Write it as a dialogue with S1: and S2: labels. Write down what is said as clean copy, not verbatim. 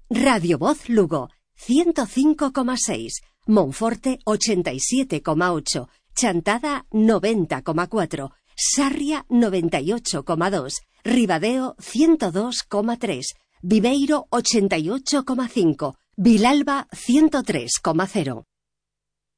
S1: Radio Voz Lugo 105,6, Monforte 87,8, Chantada 90,4, Sarria 98,2, Ribadeo 102,3, Viveiro 88,5, Vilalba 103,0.